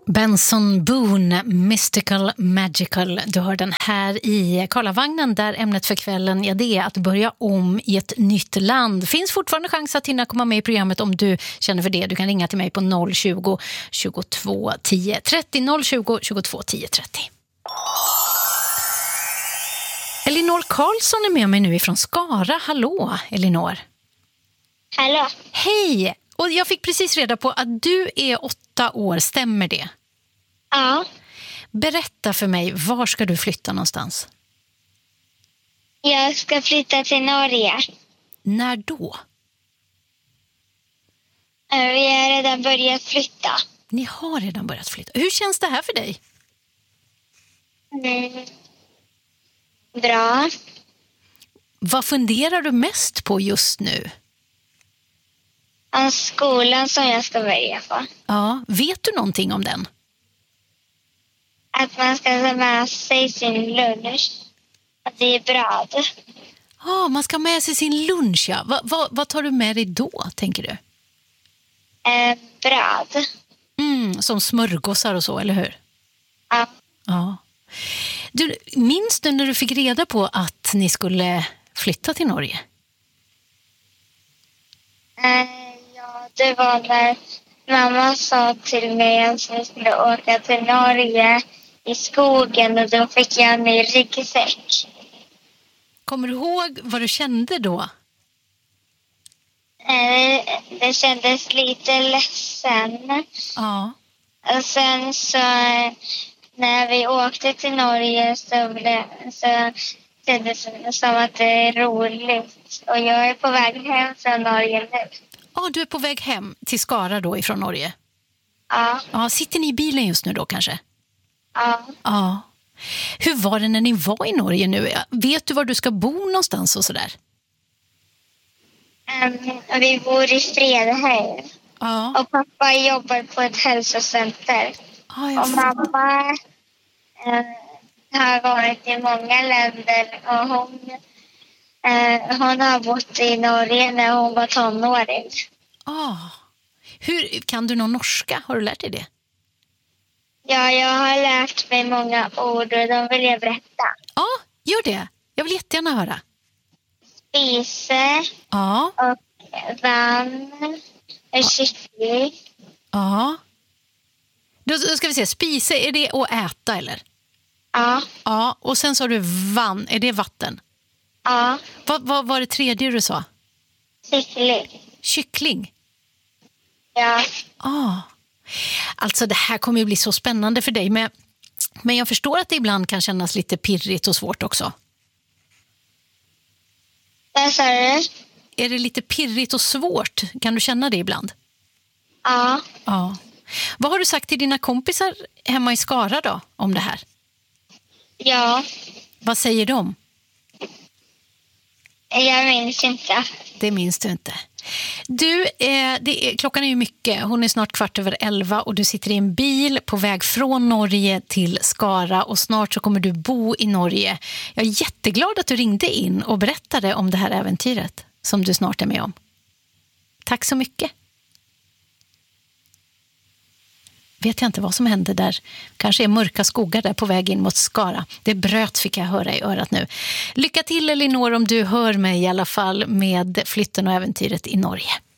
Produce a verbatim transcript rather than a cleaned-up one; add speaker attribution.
Speaker 1: Benson Boone, Mystical Magical. Du hör den här i Karlavagnen där ämnet för kvällen är det att börja om i ett nytt land. Finns fortfarande chans att hinna komma med i programmet om du känner för det. Du kan ringa till mig på noll tjugo, tjugotvå, tio, trettio noll tjugo, tjugotvå, tio, trettio. Elinor Karlsson är med mig nu ifrån Skara. Hallå, Elinor.
Speaker 2: Hallå.
Speaker 1: Hej! Och jag fick precis reda på att du är åtta år, stämmer det?
Speaker 2: Ja.
Speaker 1: Berätta för mig, var ska du flytta någonstans?
Speaker 2: Jag ska flytta till Norge.
Speaker 1: När då?
Speaker 2: Vi har redan börjat flytta.
Speaker 1: Ni har redan börjat flytta. Hur känns det här för dig?
Speaker 2: Mm. Bra.
Speaker 1: Vad funderar du mest på just nu?
Speaker 2: Om skolan som jag ska börja på.
Speaker 1: Ja, vet du någonting om den?
Speaker 2: Att man ska ta med sig sin lunch. Att det är bröd.
Speaker 1: Ja, man ska ha med sig sin lunch, ja. Va, va, vad tar du med dig då, tänker du?
Speaker 2: Eh, bröd.
Speaker 1: Mm, som smörgåsar och så, eller hur?
Speaker 2: Ja.
Speaker 1: Ja. Du, minns du när du fick reda på att ni skulle flytta till Norge?
Speaker 2: Eh, ja, det var när mamma sa till mig att vi skulle åka till Norge i skogen och då fick jag en ny ryggsäck.
Speaker 1: Kommer du ihåg vad du kände då?
Speaker 2: Eh, det kändes lite ledsen.
Speaker 1: Ja.
Speaker 2: Och sen så när vi åkte till Norge så, blev, så kändes det som att det är roligt. Och jag är på väg hem från Norge nu.
Speaker 1: Ja, du är på väg hem till Skara då ifrån Norge.
Speaker 2: Ja.
Speaker 1: Ja, sitter ni i bilen just nu då kanske?
Speaker 2: Ja.
Speaker 1: Ja. Hur var det när ni var i Norge nu? Vet du var du ska bo någonstans och sådär?
Speaker 2: Um, vi bor i Fredheim.
Speaker 1: Ja.
Speaker 2: Och pappa jobbar på ett hälsocenter.
Speaker 1: Ja, jag
Speaker 2: och mamma eh, har varit i många länder. Och hon, eh, hon har bott i Norge när hon var tonåring.
Speaker 1: Ah. Hur, kan du någon norska? Har du lärt dig det?
Speaker 2: Ja, jag har lärt mig många ord och de vill jag berätta.
Speaker 1: Ja, gör det. Jag vill jättegärna höra.
Speaker 2: Spise
Speaker 1: Ja.
Speaker 2: och vann och kyckling.
Speaker 1: Ja. Då ska vi se, spise, är det att äta eller?
Speaker 2: Ja.
Speaker 1: Ja, och sen sa du vann, är det vatten?
Speaker 2: Ja.
Speaker 1: Vad, vad var det tredje du sa?
Speaker 2: Kyckling.
Speaker 1: Kyckling?
Speaker 2: Ja.
Speaker 1: Ja. Alltså det här kommer ju bli så spännande för dig, men, men jag förstår att det ibland kan kännas lite pirrigt och svårt också.
Speaker 2: Vad sa du?
Speaker 1: Är det lite pirrigt och svårt? Kan du känna det ibland?
Speaker 2: Ja.
Speaker 1: Ja. Vad har du sagt till dina kompisar hemma i Skara då om det här?
Speaker 2: Ja.
Speaker 1: Vad säger de?
Speaker 2: Jag minns inte.
Speaker 1: Det minns du inte. Du, eh, det är, klockan är ju mycket. Hon är snart kvart över elva och du sitter i en bil på väg från Norge till Skara och snart så kommer du bo i Norge. Jag är jätteglad att du ringde in och berättade om det här äventyret som du snart är med om. Tack så mycket. Vet jag inte vad som hände där. Kanske är mörka skogar där på väg in mot Skara. Det bröt fick jag höra i örat nu. Lycka till Elinor om du hör mig i alla fall med flytten och äventyret i Norge.